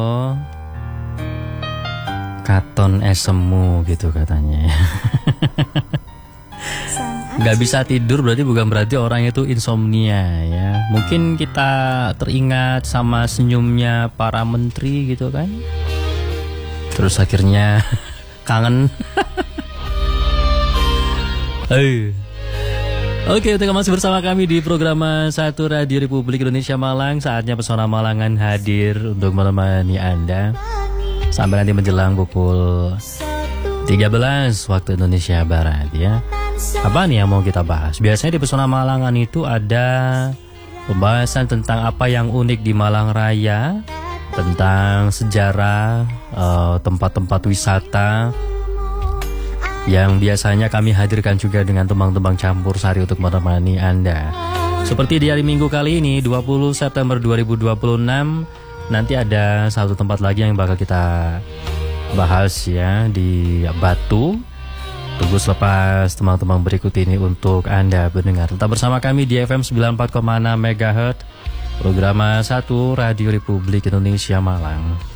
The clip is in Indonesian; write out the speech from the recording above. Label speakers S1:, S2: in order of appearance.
S1: katon esemu gitu katanya. Gak bisa tidur bukan berarti orang itu insomnia ya. Mungkin kita teringat sama senyumnya para menteri gitu kan. Terus akhirnya kangen. Oke, untuk masih bersama kami di program 1 Radio Republik Indonesia Malang. Saatnya Pesona Malangan hadir untuk menemani Anda sampai nanti menjelang pukul 13 waktu Indonesia Barat ya. Apa nih yang mau kita bahas? Biasanya di Pesona Malangan itu ada pembahasan tentang apa yang unik di Malang Raya, tentang sejarah, tempat-tempat wisata yang biasanya kami hadirkan juga dengan tembang-tembang campur sari untuk menemani Anda. Seperti di hari Minggu kali ini 20 September 2026, nanti ada satu tempat lagi yang bakal kita bahas ya, di Batu. Tunggu selepas tembang-tembang berikut ini untuk Anda pendengar. Tetap bersama kami di FM 94,6 MHz, program 1 Radio Republik Indonesia Malang.